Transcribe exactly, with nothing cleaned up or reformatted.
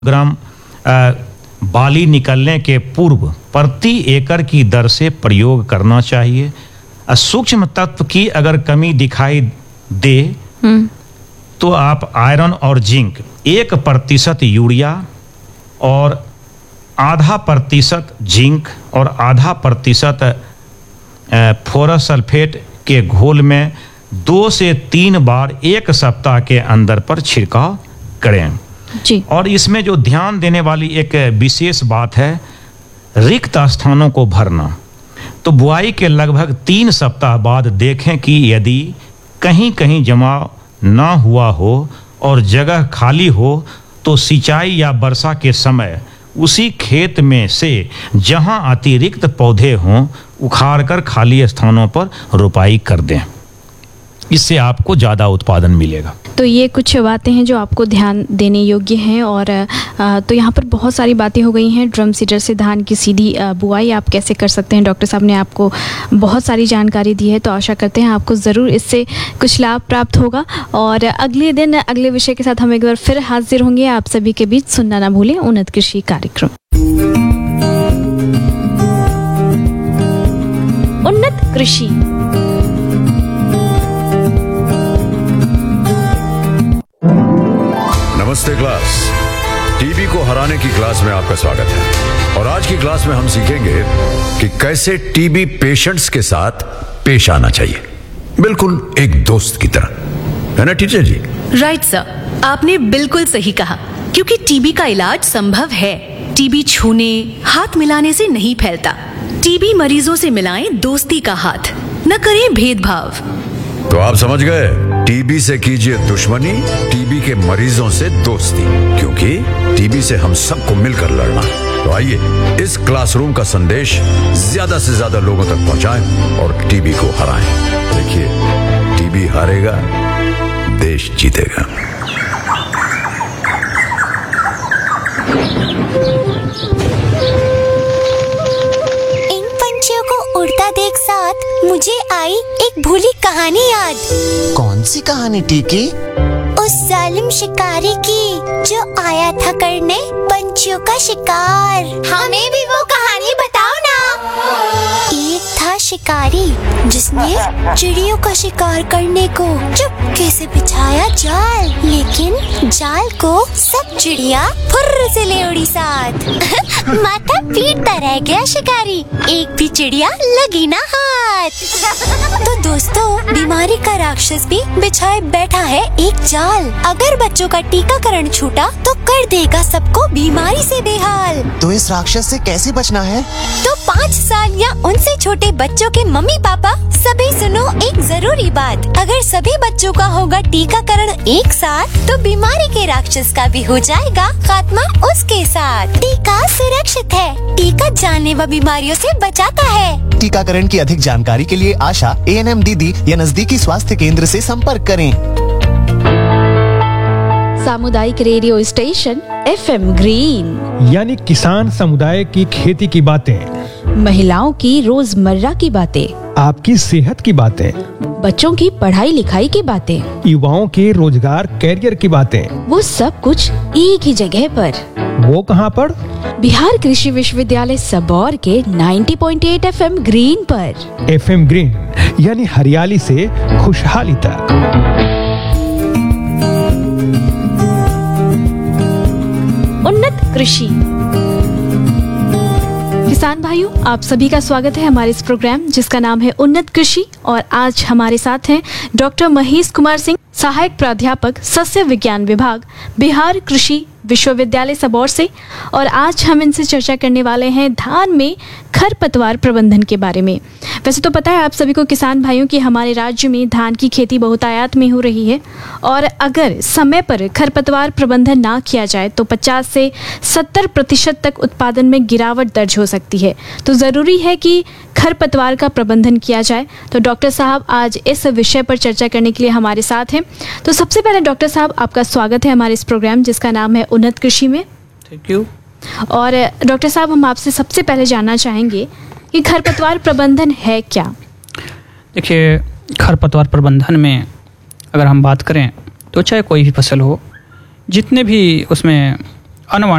ग्राम बाली निकलने के पूर्व प्रति एकड़ की दर से प्रयोग करना चाहिए। सूक्ष्म तत्व की अगर कमी दिखाई दे तो आप आयरन और जिंक एक प्रतिशत यूरिया और आधा प्रतिशत जिंक और आधा प्रतिशत फोरस सल्फेट के घोल में दो से तीन बार एक सप्ताह के अंदर पर छिड़काव करें जी। और इसमें जो ध्यान देने वाली एक विशेष बात है, रिक्त स्थानों को भरना। तो बुआई के लगभग तीन सप्ताह बाद देखें कि यदि कहीं कहीं जमाव ना हुआ हो और जगह खाली हो तो सिंचाई या वर्षा के समय उसी खेत में से जहां अतिरिक्त पौधे हों उखाड़कर खाली स्थानों पर रोपाई कर दें। इससे आपको ज़्यादा उत्पादन मिलेगा। तो ये कुछ बातें हैं जो आपको ध्यान देने योग्य हैं। और तो यहाँ पर बहुत सारी बातें हो गई हैं। ड्रम सीडर से धान की सीधी बुआई आप कैसे कर सकते हैं, डॉक्टर साहब ने आपको बहुत सारी जानकारी दी है। तो आशा करते हैं आपको ज़रूर इससे कुछ लाभ प्राप्त होगा। और अगले दिन अगले विषय के साथ हम एक बार फिर हाजिर होंगे। आप सभी के बीच सुनना ना भूलें उन्नत कृषि कार्यक्रम। उन्नत कृषि नमस्ते क्लास। टीबी को हराने की क्लास में आपका स्वागत है। और आज की क्लास में हम सीखेंगे कि कैसे टीबी पेशेंट्स के साथ पेश आना चाहिए, बिल्कुल एक दोस्त की तरह, है ना टीचर जी? राइट सर, आपने बिल्कुल सही कहा। क्योंकि टीबी का इलाज संभव है। टीबी छूने, हाथ मिलाने से नहीं फैलता। टीबी मरीजों से मिलाएं दोस्ती का हाथ, न करें भेदभाव। तो आप समझ गए, टीबी से कीजिए दुश्मनी, टीबी के मरीजों से दोस्ती, क्योंकि टीबी से हम सबको मिलकर लड़ना है। तो आइए इस क्लासरूम का संदेश ज्यादा से ज्यादा लोगों तक पहुंचाएं और टीबी को हराएं। देखिए, टीबी हारेगा, देश जीतेगा। इन पंछियों को उड़ता देख साथ मुझे आई एक भूली कहानी याद। कौन सी कहानी टीकी? उस जालिम शिकारी की जो आया था करने पंछियों का शिकार। हमें भी वो कहानी बताओ ना। एक था शिकारी जिसने चिड़ियों का शिकार करने को चुपके से बिछाया जाल, लेकिन जाल को सब चिड़िया फुर्र से ले उड़ी साथ। माथा पीटता रह गया शिकारी, एक भी चिड़िया लगी ना हाथ। तो दोस्तों, बीमारी का राक्षस भी बिछाए बैठा है एक जाल। अगर बच्चों का टीकाकरण छूटा तो कर देगा सबको बीमारी से बेहाल। तो इस राक्षस से कैसे बचना है? तो पाँच साल या उनसे छोटे बच्चों के मम्मी पापा सभी सुनो एक जरूरी बात। अगर सभी बच्चों का होगा टीकाकरण एक साथ तो बीमारी के राक्षस का भी हो जाएगा खात्मा उसके साथ। टीका सुरक्षित है, टीका जानलेवा बीमारियों से बचाता है। टीकाकरण की अधिक जानकारी के लिए आशा, ए एन एम दीदी या नजदीकी स्वास्थ्य केंद्र से संपर्क करें। सामुदायिक radio station F M green, यानी किसान समुदाय की खेती की बातें, महिलाओं की रोजमर्रा की बातें, आपकी सेहत की बातें, बच्चों की पढ़ाई लिखाई की बातें, युवाओं के रोजगार कैरियर की बातें, वो सब कुछ एक ही जगह पर। वो कहाँ पर? बिहार कृषि विश्वविद्यालय सबौर के नब्बे पॉइंट आठ एफ एम ग्रीन पर। एफ एम ग्रीन यानी हरियाली से खुशहाली तक। उन्नत कृषि। किसान भाइयों, आप सभी का स्वागत है हमारे इस प्रोग्राम जिसका नाम है उन्नत कृषि। और आज हमारे साथ हैं डॉक्टर महेश कुमार सिंह, सहायक प्राध्यापक सस्य विज्ञान विभाग, बिहार कृषि विश्वविद्यालय सबौर से। और आज हम इनसे चर्चा करने वाले हैं धान में खरपतवार प्रबंधन के बारे में। वैसे तो पता है आप सभी को किसान भाइयों कि हमारे राज्य में धान की खेती बहुतायत में हो रही है और अगर समय पर खरपतवार प्रबंधन ना किया जाए तो पचास से सत्तर प्रतिशत तक उत्पादन में गिरावट दर्ज हो सकती है। तो ज़रूरी है कि खरपतवार का प्रबंधन किया जाए। तो डॉक्टर साहब आज इस विषय पर चर्चा करने के लिए हमारे साथ हैं। तो सबसे पहले डॉक्टर साहब, आपका स्वागत है हमारे इस प्रोग्राम जिसका नाम है उन्नत कृषि में। Thank you. और डॉक्टर साहब, हम आपसे सबसे पहले जानना चाहेंगे कि खरपतवार प्रबंधन है क्या? देखिए, खरपतवार प्रबंधन में अगर हम बात करें तो चाहे कोई भी फसल हो, जितने भी उसमें अनवांछित